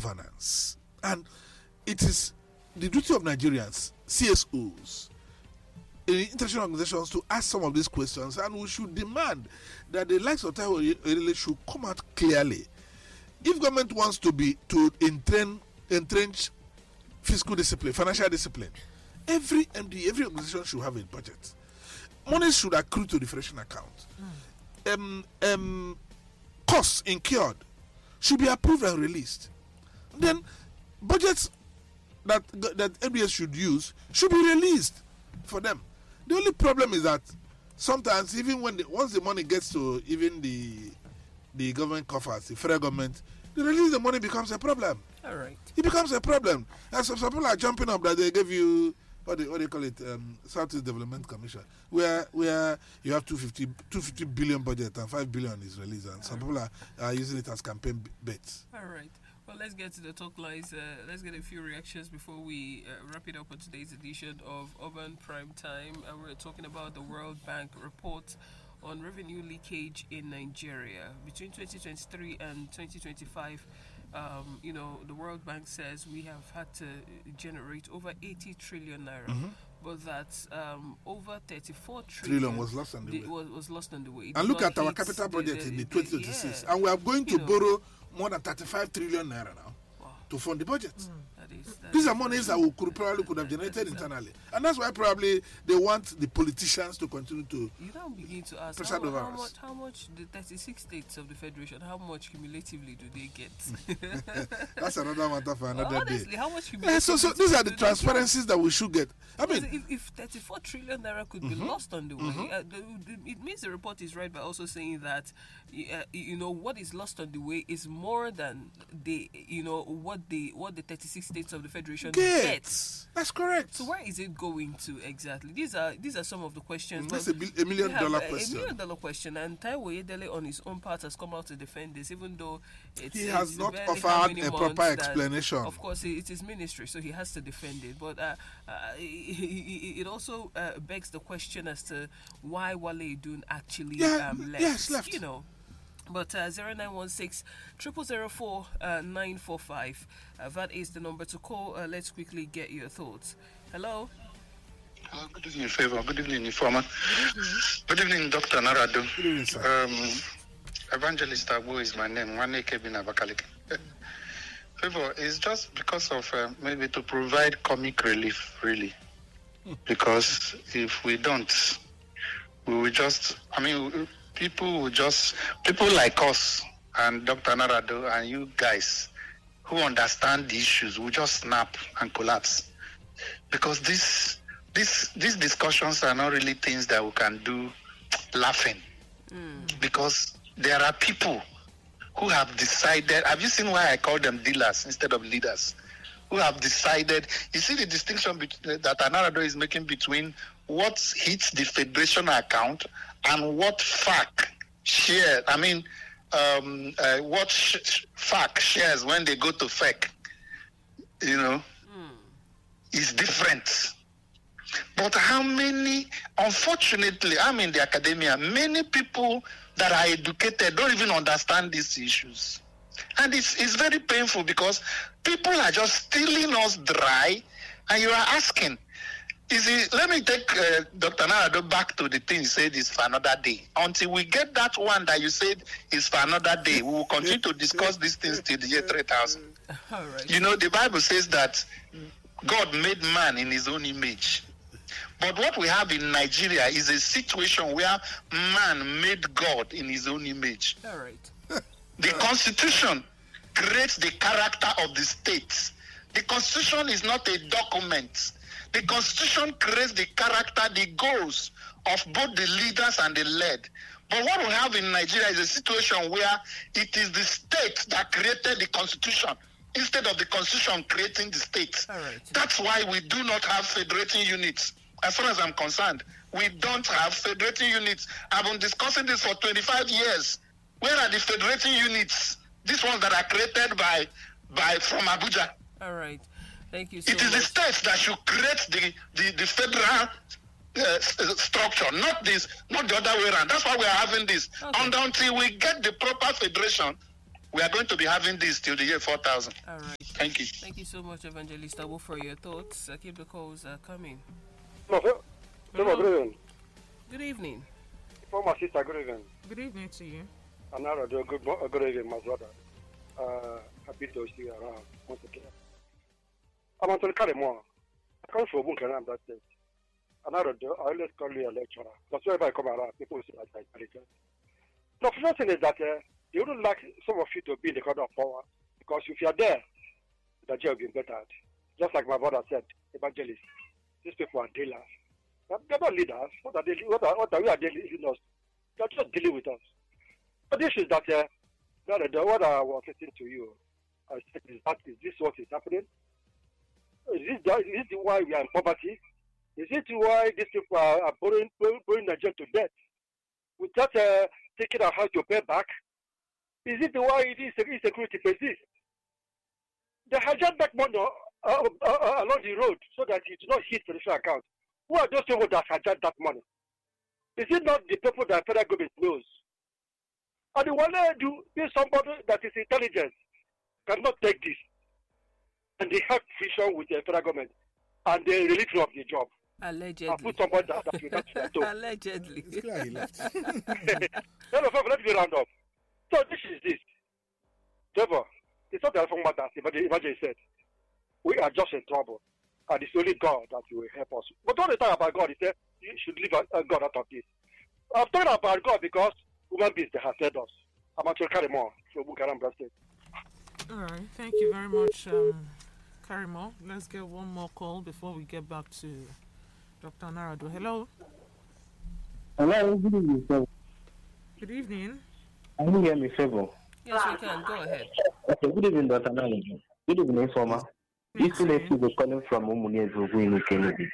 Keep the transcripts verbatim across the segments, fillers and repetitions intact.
governance. And it is the duty of Nigerians, C S Os, in international organizations to ask some of these questions, and we should demand that the likes of Taiwo Oyedele should come out clearly. If government wants to be to entrench, entrench fiscal discipline, financial discipline, every M D, every organization should have a budget. Money should accrue to the federation account. Mm. Um, um, costs incurred should be approved and released. Then budgets that that M D S should use should be released for them. The only problem is that sometimes, even when the, once the money gets to even the the government coffers, the federal government, the release the money becomes a problem. All right. It becomes a problem. And some, some people are jumping up that they give you what they, what they call it, um, Southeast Development Commission, where where you have two hundred fifty billion budget and five billion is released, and some people are, are using it as campaign bets. All right. Well, let's get to the talk lines. Uh, let's get a few reactions before we uh, wrap it up on today's edition of Urban Prime Time. And we're talking about the World Bank report on revenue leakage in Nigeria. Between twenty twenty-three and twenty twenty-five, um, you know, the World Bank says we have had to generate over eighty trillion naira. Mm-hmm. But that um, over thirty-four trillion, trillion was lost on the, the way. Was, was lost on the way. It and look at our hit capital the, budget the, in the, the twenty twenty-six, yeah. and we are going to You know, borrow more than thirty-five trillion naira now wow. to fund the budget. Mm, that is, that These is are monies that we could probably could have generated internally, and that's why probably they want the politicians to continue to. You now begin to ask pressure how, over how us. much, how much the thirty-six states of the federation, how much cumulatively do they get? That's another matter for another well, honestly, day. how much Yeah, cumulatively? so, so these are the do they get? transparencies that we should get. I mean, if, if thirty-four trillion naira could mm-hmm. be lost on the way, Mm-hmm. uh, the, the, it means the report is right by also saying that uh, you know what is lost on the way is more than the you know what the what the thirty-six states of the federation Get. gets. That's correct. So where is it going to exactly? These are these are some of the questions. That's But a, bil- a million we have dollar a, question. A million dollar question, and Taiwo Oyedele on his own part has come out to defend this, even though it's, He it's has not barely how offered many a months proper that- explanation. Of course, it, it is ministry, so he has to defend it. But uh, uh, it, it also uh, begs the question as to why Wale Edun actually Yeah, um, left. yes, left. You know. But uh, zero nine one six, zero zero zero four nine four five, uh, that is the number to call. Uh, let's quickly get your thoughts. Hello? Uh, good evening, Favor. Good evening, Informer. Good evening. Good evening, Doctor Narado. Good evening, sir. Um, Evangelist Abu is my name. One Kebin Abakaliki. Favor, it's just because of uh, maybe to provide comic relief, really. Because if we don't, we will just, I mean, people will just, people like us and Doctor Narado and you guys who understand the issues will just snap and collapse. Because this, this, these discussions are not really things that we can do laughing. Mm. Because there are people who have decided, have you seen why I call them dealers instead of leaders? Who have decided, you see the distinction be- that Anarado is making between what hits the federation account and what F A C shares, I mean, um, uh, what sh- F A C shares when they go to F E C, you know, mm. is different. But how many, unfortunately, I'm in the academia, many people that are educated don't even understand these issues. And it's, it's very painful because people are just stealing us dry, and you are asking, is it, let me take uh, Doctor Narado back to the thing you said is for another day. Until we get that one that you said is for another day, we will continue to discuss these things till the year three thousand. All right. You know, the Bible says that God made man in his own image. But what we have in Nigeria is a situation where man made God in his own image. All right. The Constitution creates the character of the states. The Constitution is not a document. The Constitution creates the character, the goals of both the leaders and the led. But what we have in Nigeria is a situation where it is the state that created the Constitution instead of the Constitution creating the states. All right. That's why we do not have federating units. As far as I'm concerned, we don't have federating units. I've been discussing this for twenty-five years. Where are the federating units? These ones that are created by, by from Abuja. All right. Thank you so It is much. the states that should create the, the, the federal uh, structure, not this, not the other way around. That's why we are having this. Okay. And until we get the proper federation, We are going to be having this till the year four thousand. All right. Thank you. Thank you so much, Evangelist Abu, for your thoughts. Uh, keep the calls uh, coming. No, no, no, good evening. Good evening. Former sister, good evening. Good evening to you. Another good, uh, good evening, my brother. Uh, happy to see you around once again. I'm Anthony Karimo. I come from Bunker, that state. Another day, I always call you a lecturer. Because whenever I come around, people say I'm intelligent. The first thing is that uh, they wouldn't like some of you to be in the corner of power. Because if you're there, the job will be bettered. Just like my brother said, evangelists. These people are dealers. They're not leaders. What are they? What are, what are we are dealing us? They're just dealing with us. But this is that. Uh, now the what I was listening to you, I said, is that is this what is happening? Is this that, is this why we are in poverty? Is it why these people are, are borrowing, borrowing Nigeria to debt without uh, taking out how to pay back? Is it why it is insecurity persists? They hijack that money uh, uh, uh, along the road so that it does not hit the national account. Who are those people that hijack that money? Is it not the people that federal government knows? And the one that do is somebody that is intelligent cannot take this. And they have vision with the federal government and they release them of the job. Allegedly. I put somebody that, that will not do. Allegedly. It's clear he left. Let me round up. So this is this. Therefore, it's not the reform matter, but the evangelist said. We are just in trouble. And it's only God that will help us. But don't talk about God. He said you should leave uh, God out of this. I'm talking about God because human beings they have fed us. I'm actually Karimo from Bukaram State. All right. Thank you very much, um, Karimo. Let's get one more call before we get back to Doctor Narado. Hello. Hello. Good evening, sir. Good evening. Can you hear me, Favor? Yes, we can. Go ahead. Okay. Good evening, Doctor Narado. Good evening, Informer. This is Letu calling from Umunia in Kennedy.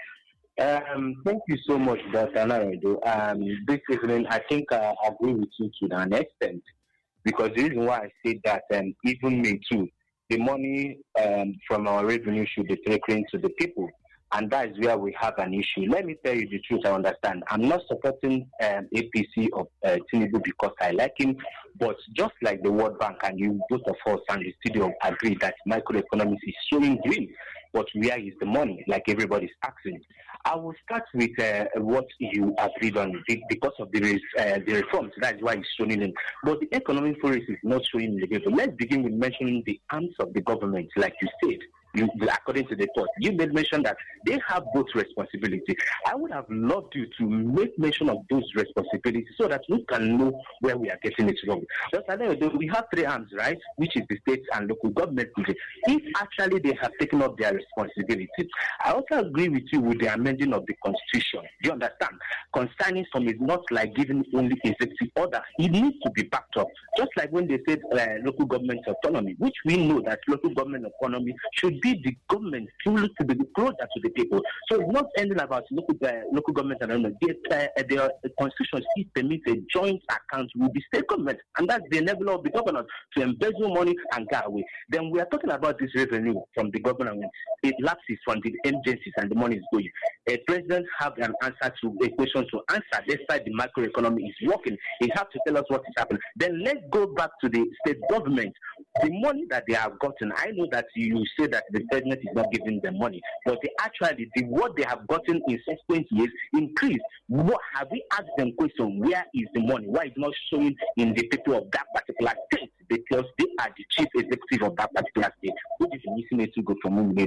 Um, thank you so much, Doctor Narado. Um, this evening, I think uh, I agree with you to an extent because the reason why I say that, um, even me too, the money um, from our revenue should be trickling to the people. And that is where we have an issue. Let me tell you the truth, I understand. I'm not supporting um, A P C of uh, Tinubu because I like him, but just like the World Bank and you, both of us and the studio agree that microeconomics is showing green, but where is the money, like everybody's asking? I will start with uh, what you agreed on because of the, uh, the reforms. That's why it's showing in. But the economic force is not showing in the paper. Let's begin with mentioning the arms of the government, like you said. You, according to the report, you made mention that they have both responsibility. I would have loved you to make mention of those responsibilities so that we can know where we are getting it wrong. Just I know we have three arms, right? Which is the states and local government. If actually they have taken up their responsibility, I also agree with you with the amending of the constitution. Do you understand? Concerning some is not like giving only executive order. It needs to be backed up. Just like when they said uh, local government autonomy, which we know that local government autonomy should be the government to be closer to the people. So it's not ending about local uh, local government and the, uh, the, the constitution still permits a joint account with the state government, and that's the enabler of the government to embezzle money and get away. Then we are talking about this revenue from the government. It lapses from the agencies and the money is going. A president have an answer to a question to answer. Despite the macroeconomy is working, he has to tell us what is happening. Then let's go back to the state government. The money that they have gotten, I know that you say that the president is not giving them money, but they actually, the what they have gotten in subsequent years increased. What have we asked them question? Where is the money? Why is not showing in the people of that particular state? Because they are the chief executive of that particular state, which is missing to go from one.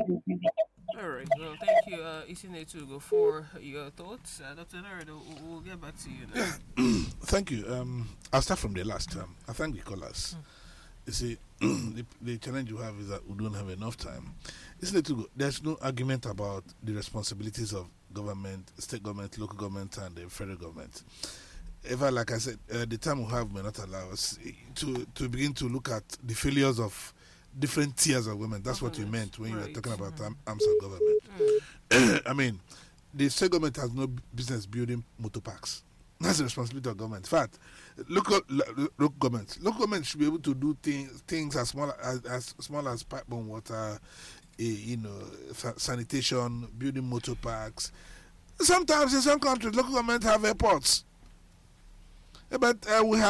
All right. Well, thank you, uh, Isine Tugo, for your thoughts. Uh, Doctor Narado, we'll, we'll get back to you now. Thank you. Um, I'll start from the last. Um, I thank the callers. Mm. You see, the, the challenge you have is that we don't have enough time. Isn't it too good? There's no argument about the responsibilities of government, state government, local government, and the federal government. Ever, like I said, uh, the time we have may not allow us to, to begin to look at the failures of different tiers of government. That's government. What you meant when right. you were talking about mm. arms of government. Mm. I mean, the state government has no business building motor parks. That's the responsibility of government. In fact, local, local government, local government should be able to do things things as small as, as small as pipe-borne water, uh, you know, sanitation, building motor parks. Sometimes in some countries, local government have airports, but uh, we have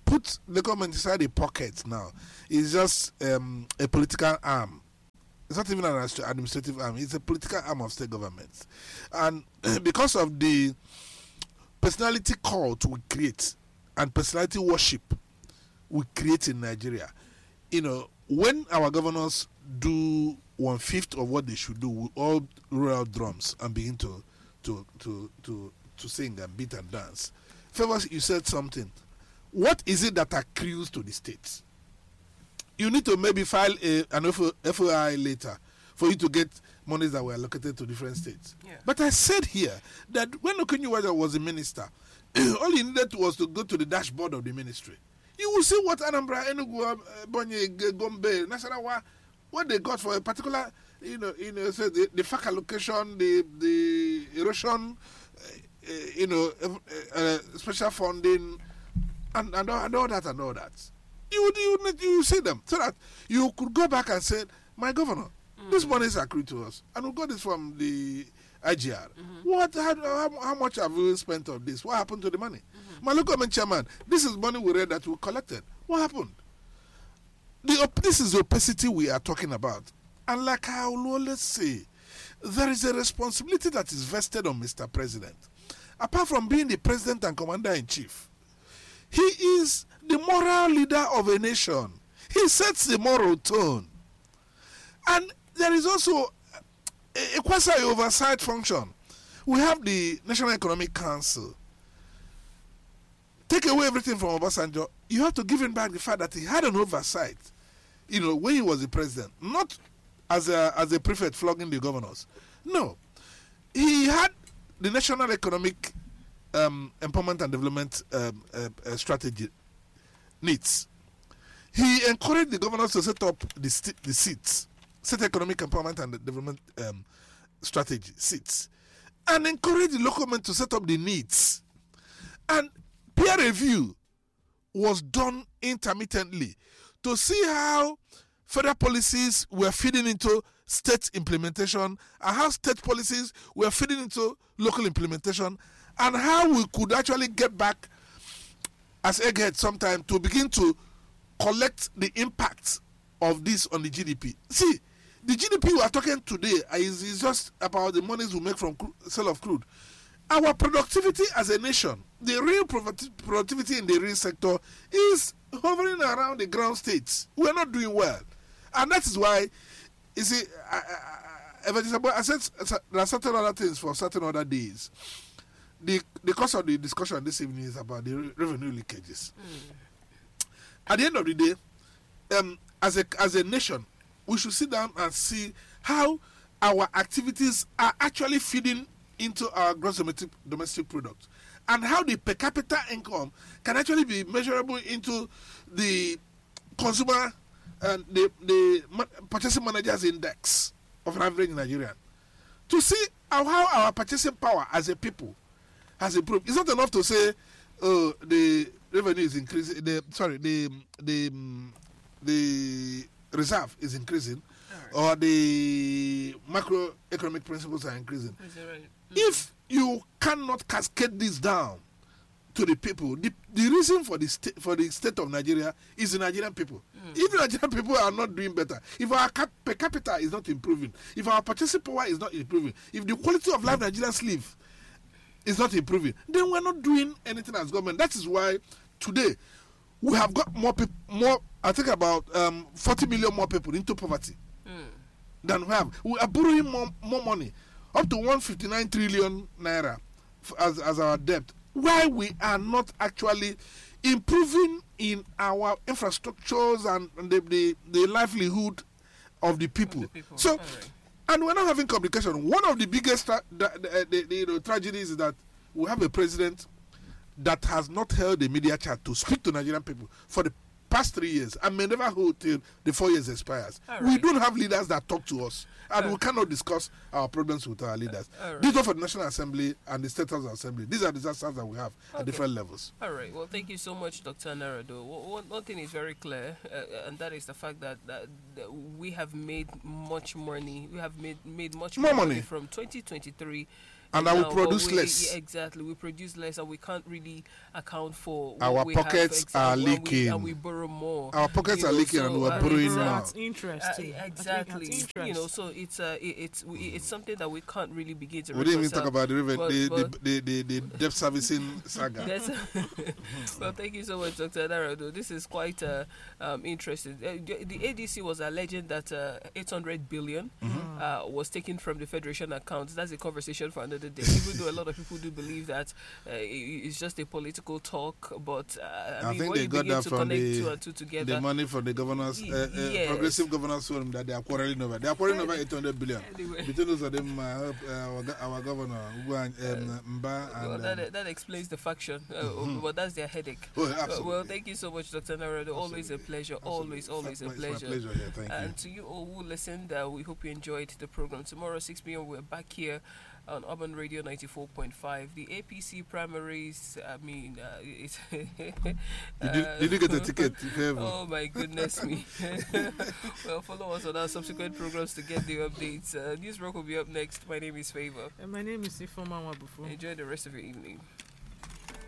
put the government inside a pocket now is just um, a political arm. It's not even an administrative arm. It's a political arm of state governments. And because of the personality cult we create and personality worship we create in Nigeria, you know, when our governors do one fifth of what they should do, we all roll out drums and begin to to to to to sing and beat and dance. Favors, you said something. What is it that accrues to the states? You need to maybe file a, an F O I later for you to get monies that were allocated to different states. Yeah. But I said here that when Okunyiwada was a minister, all he needed was to go to the dashboard of the ministry. You will see what Anambra, Enugu, Bonye, Gombe, Nasarawa, what they got for a particular, you know, you know, so the, the F A C allocation, the the erosion, uh, you know, uh, uh, special funding, and, and, all, and all that and all that. You you you see them so that you could go back and say, my governor, mm. this money is accrued to us, and we got this from the I G R. Mm-hmm. What? How, how, how much have we spent on this? What happened to the money? Mm-hmm. My local government chairman, this is money we read that we collected. What happened? The op- this is the opacity we are talking about, and like I will always say, there is a responsibility that is vested on Mister President. Apart from being the president and commander in chief, he is the moral leader of a nation. He sets the moral tone. And there is also a, a quasi-oversight function. We have the National Economic Council. Take away everything from Obasanjo, you have to give him back the fact that he had an oversight, you know, when he was the president. Not as a, as a prefect flogging the governors. No. He had the National Economic um, Empowerment and Development um, uh, uh, Strategy needs. He encouraged the governors to set up the, st- the seats, set economic empowerment and development um, strategy seats, and encouraged the local government to set up the needs. And peer review was done intermittently to see how federal policies were feeding into state implementation and how state policies were feeding into local implementation and how we could actually get back as eggheads sometime to begin to collect the impact of this on the G D P. See, the G D P we are talking today is, is just about the monies we make from cru- sale of crude. Our productivity as a nation, the real productivity in the real sector is hovering around the ground states. We are not doing well. And that is why, you see, I, I, I, I said there are certain other things for certain other days. The the course of the discussion this evening is about the re- revenue leakages. Mm. At the end of the day, um, as a as a nation, we should sit down and see how our activities are actually feeding into our gross domestic, domestic product, and how the per capita income can actually be measurable into the consumer and the the purchasing managers index of an average Nigerian, to see how, how our purchasing power as a people has improved. It's not enough to say, oh, the revenue is increasing. The sorry, the the the reserve is increasing, right, or the macroeconomic principles are increasing. Right. Mm-hmm. If you cannot cascade this down to the people, the, the reason for the sta- for the state of Nigeria is the Nigerian people. Mm. If the Nigerian people are not doing better, if our cap- per capita is not improving, if our purchasing power is not improving, if the quality of life Nigerians live is not improving, then we're not doing anything as government. That is why today we have got more people, more, I think about um, forty million more people into poverty mm. than we have. We are borrowing more, more money, up to one hundred fifty-nine trillion naira f- as, as our debt. Why we are not actually improving in our infrastructures and, and the, the, the livelihood of the people. Of the people. So, right. And we're not having communication. One of the biggest tra- the, the, the, the, you know, tragedies is that we have a president that has not held a media chat to speak to Nigerian people for the past three years and may never hold till the four years expires. Right. We don't have leaders that talk to us, and right. we cannot discuss our problems with our leaders. Right. These are for the National Assembly and the State House Assembly. These are disasters that we have okay. at different levels. All right. Well, thank you so much, Doctor Narado. One, one thing is very clear, uh, and that is the fact that, that, that we have made much money. We have made, made much more, more money. money from twenty twenty-three And I will now, but produce we- less. yeah, exactly, we produce less, and we can't really account for what Our we have, pockets exactly, are and we- leaking. and we borrow more. Our pockets you are know, leaking so, and we're uh, borrowing it's, uh, more. That's interest. Uh, too. I think that's exactly, interest. you know, so it's uh, it, it's we, it's something that we can't really begin to. We didn't even reconcile. talk about the, reven- But- the, but- the, the, the, the debt servicing saga. That's well, thank you so much, Doctor Narado. This is quite uh, um, interesting. Uh, the, the A D C was alleging that uh, eight hundred billion Mm-hmm. uh, was taken from the Federation accounts. That's a conversation for another day. Even though a lot of people do believe that uh, it, it's just a political talk, but uh, I, I mean, think when they you got begin that to from connect the, two and two together, the money from the governors, uh, uh, Yes. progressive governors forum that they are quarreling over. They are quarreling over eight hundred billion. Anyway. Between those of them, uh, uh, our, go- our governor, Ugwu, um, Mba, well, and. that, Um, that explains the faction, uh, but that's their headache. oh, Uh, absolutely. well, thank you so much, Doctor Narado. Always a pleasure. Always, always a It's my pleasure. pleasure here. Thank And you. to you all who listened, uh, we hope you enjoyed the program. Tomorrow, six p.m., we're back here on Urban Radio ninety-four point five. The A P C primaries, I mean, uh, it's. Did you, did you get a ticket? If you ever? Oh my goodness me. Well, follow us on our subsequent programs to get the updates. Uh, News Rock will be up next. My name is Favor. And my name is Ifoma Wabufu. Enjoy the rest of your evening.